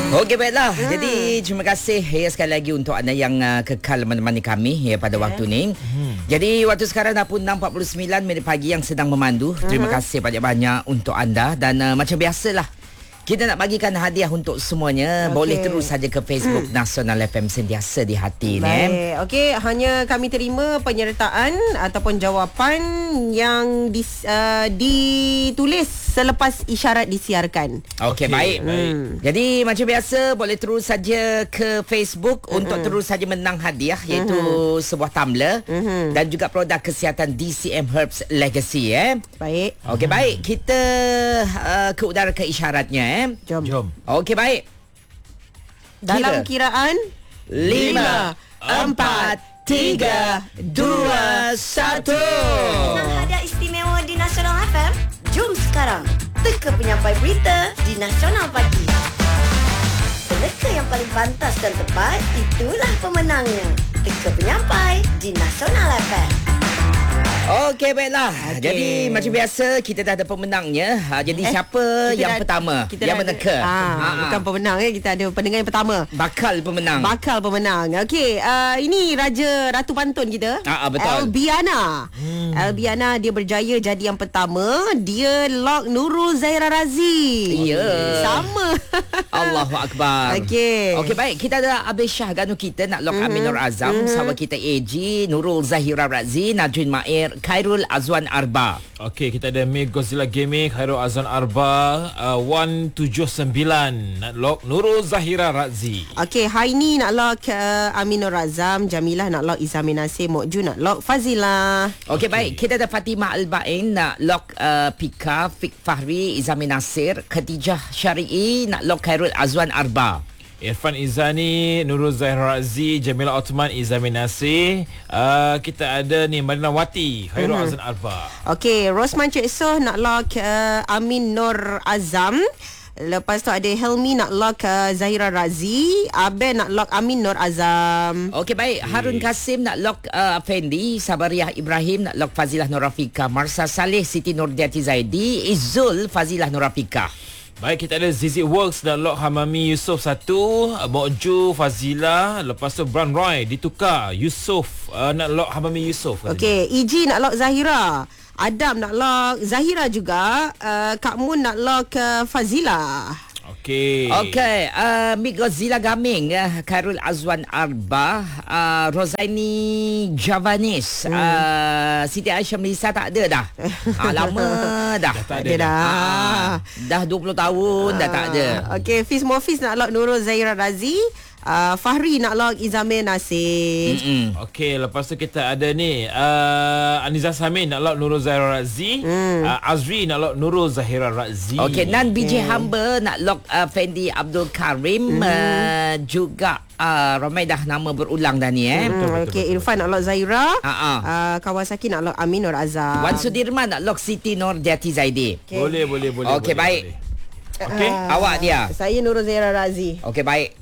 Okey, baiklah. Jadi terima kasih sekali lagi untuk anda yang kekal menemani kami pada waktu ni. Jadi waktu sekarang dah pun 6.49 minit pagi yang sedang memandu. Terima kasih banyak-banyak untuk anda. Dan macam biasalah, kita nak bagikan hadiah untuk semuanya. Boleh terus saja ke Facebook Nasional FM, sentiasa di hati. Baik. Okey, hanya kami terima penyertaan ataupun jawapan yang ditulis selepas isyarat disiarkan. Okey, baik. Jadi macam biasa, boleh terus saja ke Facebook untuk terus saja menang hadiah, iaitu sebuah tumbler dan juga produk kesihatan DCM Herbs Legacy. Baik. Okey, baik. Kita ke udara ke isyaratnya. Jom. Okey, baik. Dalam kiraan 5, 4, 3, 2, 1. Hadiah istimewa di Nasional FM. Jom sekarang teka penyampai berita di Nasional Pagi. Peneka yang paling pantas dan tepat, itulah pemenangnya. Teka penyampai di Nasional FM. Okey, baiklah. Jadi macam biasa, kita dah ada pemenangnya. Jadi siapa yang pertama yang meneka? Bukan pemenang, kita ada pendengar yang pertama. Bakal pemenang. Okey, ini Ratu Pantun kita. Betul. Albiana. Albiana, dia berjaya jadi yang pertama. Dia lock Nurul Zahira Razi. Ya. Sama. Allahu Akbar. Okey, baik. Kita ada Abis Shah Ganu kita nak lock Aminur Azam. Sahabat kita AG, Nurul Zahira Razi, Najrin Mair, Khairul Azwan Arba. Okey, kita ada Meg Godzilla Gaming, Khairul Azwan Arba, 179 nak lock Nurul Zahira Razi. Okey, Haini nak lock Aminur Azam, Jamilah nak lock Izamin Nasir, Mokju nak lock Fazila. Okey, baik. Kita ada Fatimah Al-Bain nak lock Pika, Fik Fahri, Izamin Nasir, Khatijah Syari'i nak lock Khairul Azwan Arba. Irfan Izani, Nurul Zahira Razi, Jamila Ottoman, Izamin Nasir. Kita ada ni Marina Wati, Khairul Azwan Arba. Okey, Rosman Cik Soh nak lock Amin Nur Azam. Lepas tu ada Helmi nak lock Zahira Razi. Aben nak lock Amin Nur Azam. Okey, baik. Harun Kasim nak lock Fendi. Sabariah Ibrahim nak lock Fazilah Nur Rafika. Marsa Saleh, Siti Nurdiati Zaidi. Izzul, Fazilah Nur Rafika. Baik, kita ada Zizi Works dan lock Hamami Yusof 1, Mokju Fazila. Lepas tu Bran Roy ditukar Yusof, nak lock Hamami Yusof. Okey, Iji nak lock Zahira. Adam nak lock Zahira juga. Kak Mun nak lock Fazila. Okey, Mig Godzilla Gaming, Khairul Azwan Arba, Rozaini Javanis, Siti Aisyah Melissa tak ada dah. Lama dah. tak ada dah. Dah 20 tahun dah tak ada. Okey, Fiz Mofis nak lock Nurul Zahira Razi. Fahri nak lock Izamin Nasir. Okey, lepas tu kita ada ni Aniza Samin nak lock Nurul Zahira Razi, Azri nak lock Nurul Zahira Razi. Okey, Nan BJ Hamba nak lock Fendi Abdul Karim, juga ramai dah nama berulang dah ni. Okey, Irfan nak lock Zahira. Kawasaki nak lock Amin Nur Azam. Wan Sudirman nak lock Siti Nurdiati Zaidi. Boleh. Okey, baik. Okey, awak dia. Saya Nurul Zahira Razi. Okey, baik.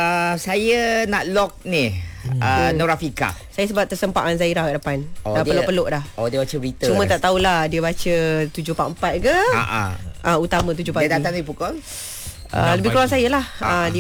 Saya nak lock ni Nur Rafika. Saya sebab tersempak dengan Zahira kat depan. Dah peluk-peluk dah. Dia baca berita. Cuma tak tahulah dia baca 7.44 ke? Utama 7 pagi. Dia datang ni pukul? Lebih kurang saya lah.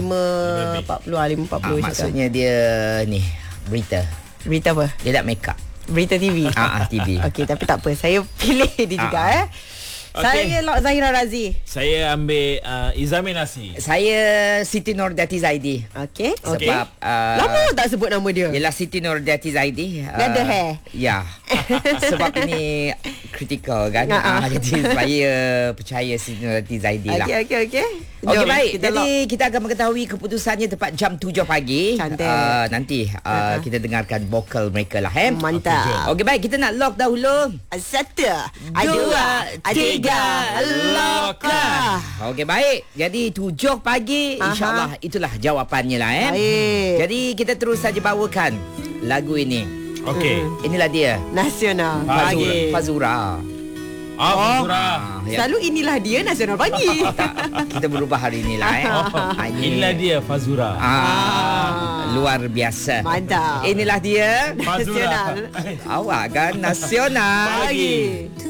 5.40, 5.40 maksudnya dia ni berita. Berita apa? Dia tak make up. Berita TV. TV. Okey, tapi tak apa. Saya pilih dia juga. Saya lock Zahira Razi. saya ambil Izamin Nasir. Saya Siti Nurdiati Zaidi. Okey. Sebab lama tak sebut nama dia. Yelah, Siti Nurdiati Zaidi. Dia ada hair. Ya. Sebab ini kritikal kan. Jadi saya percaya Siti Nurdiati Zaidi lah. Okey. Okey, baik. Jadi kita akan mengetahui keputusannya tepat jam 7 pagi. Cantik. Nanti kita dengarkan vokal mereka lah. Mantap. Okey, baik. Kita nak lock dahulu. 1, 2, 3, lock lah. Okey, baik. Jadi 7 pagi, insyaAllah itulah jawapannya lah. Baik. Jadi kita terus saja bawakan lagu ini. Okey. Inilah dia, Nasional Pagi. Fazura. Fazura. Selalu inilah dia Nasional Pagi. Kita berubah hari ini lah. Inilah dia Fazura. Luar biasa. Mantap. Inilah dia Fazura. Nasional awak kan Nasional Pagi.